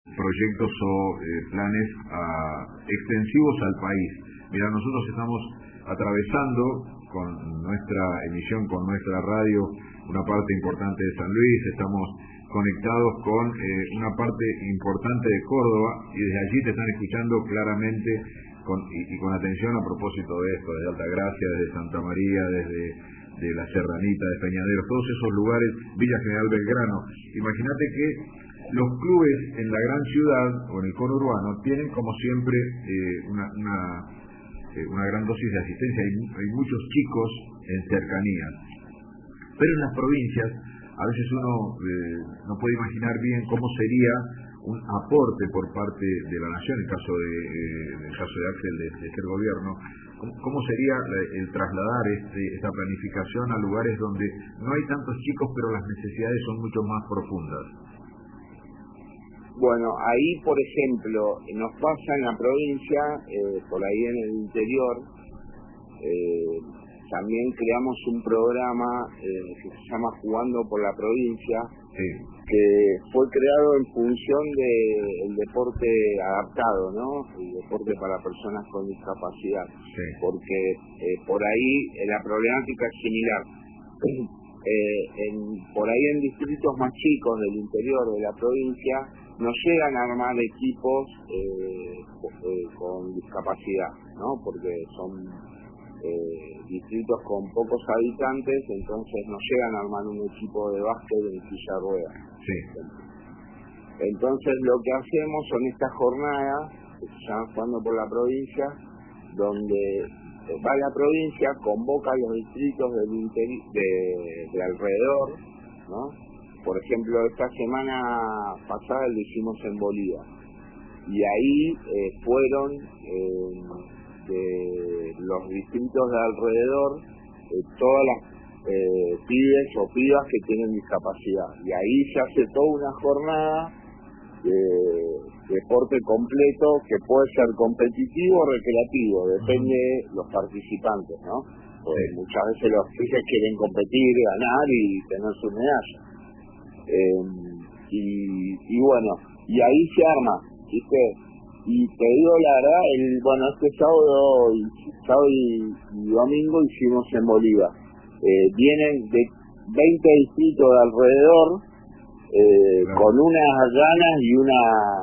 proyectos o planes extensivos al país. Mira, nosotros estamos atravesando con nuestra emisión, con nuestra radio, una parte importante de San Luis, estamos conectados con una parte importante de Córdoba, y desde allí te están escuchando claramente y con atención a propósito de esto, desde Altagracia, desde Santa María, desde de la Serranita, de Peñaderos, todos esos lugares, Villa General Belgrano. Imagínate que los clubes en la gran ciudad o en el conurbano tienen como siempre una gran dosis de asistencia, hay muchos chicos en cercanías, pero en las provincias a veces uno no puede imaginar bien cómo sería un aporte por parte de la nación, en el caso de Axel de ser gobierno, cómo sería el trasladar esta planificación a lugares donde no hay tantos chicos pero las necesidades son mucho más profundas. Bueno, ahí por ejemplo nos pasa en la provincia, por ahí en el interior, también creamos un programa que se llama Jugando por la Provincia, sí, que fue creado en función del deporte adaptado, ¿no? El deporte para personas con discapacidad, sí, porque por ahí la problemática es similar. Por ahí en distritos más chicos del interior de la provincia no llegan a armar equipos con discapacidad, ¿no? Porque son distritos con pocos habitantes, entonces no llegan a armar un equipo de básquet en silla de ruedas. sí. Entonces lo que hacemos son estas jornadas que se llaman Jugando por la Provincia, donde va la provincia, convoca a los distritos de alrededor, ¿no? Por ejemplo, esta semana pasada lo hicimos en Bolívar, y ahí fueron de los distritos de alrededor todas las pibes o pibas que tienen discapacidad, y ahí se hace toda una jornada de deporte completo que puede ser competitivo o recreativo, depende de los participantes, ¿no? Pues muchas veces los pibes quieren competir, ganar y tener su medalla. Y bueno, y ahí se arma, ¿viste? Y te digo la verdad, este sábado y domingo hicimos en Bolívar. Vienen de 20 distritos de alrededor, con unas ganas y una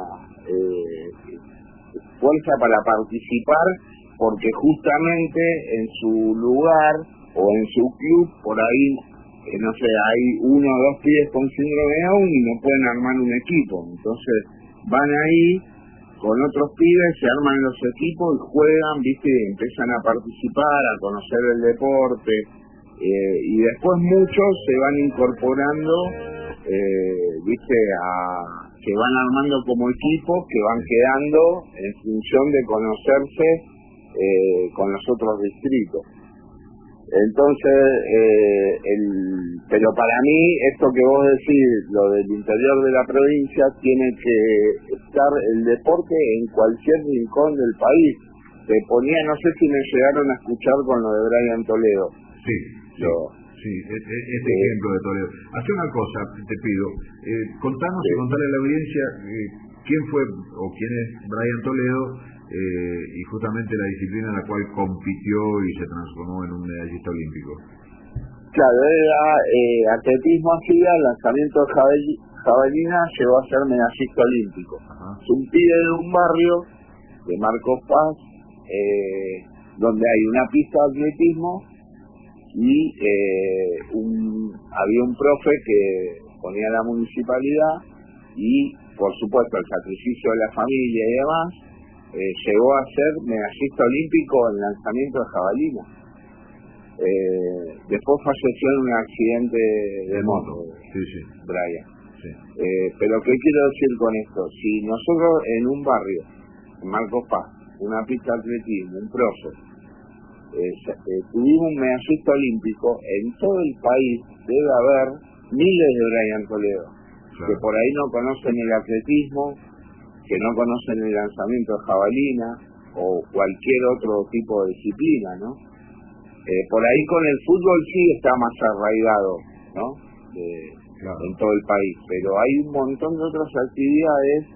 fuerza para participar, porque justamente en su lugar o en su club, por ahí, no sé, hay 1 o 2 pibes con síndrome de Down y no pueden armar un equipo. Entonces van ahí con otros pibes, se arman los equipos y juegan, ¿viste? Empiezan a participar, a conocer el deporte, y después muchos se van incorporando, ¿viste? Que van armando como equipos, que van quedando en función de conocerse con los otros distritos. Entonces, pero para mí, esto que vos decís, lo del interior de la provincia, tiene que estar el deporte en cualquier rincón del país. Te ponía, no sé si me llegaron a escuchar con lo de Brian Toledo. Sí, este ejemplo de Toledo. Haz una cosa, te pido, contanos y contale a la audiencia quién fue o quién es Brian Toledo, y justamente la disciplina en la cual compitió y se transformó en un medallista olímpico. Claro, era atletismo hacía, lanzamiento de jabalina, llegó a ser medallista olímpico. Es un pibe de un barrio de Marcos Paz, donde hay una pista de atletismo y había un profe que ponía la municipalidad y, por supuesto, el sacrificio de la familia y demás, llegó a ser medallista olímpico en lanzamiento de jabalina. Después falleció en un accidente de moto, Brian. Sí. Pero ¿qué quiero decir con esto? Si nosotros en un barrio, en Marcos Paz, una pista de atletismo, un profe, tuvimos un medallista olímpico, en todo el país debe haber miles de Brian Toledo, que por ahí no conocen el atletismo, que no conocen el lanzamiento de jabalina o cualquier otro tipo de disciplina, ¿no? Por ahí con el fútbol sí está más arraigado, ¿no? En todo el país, pero hay un montón de otras actividades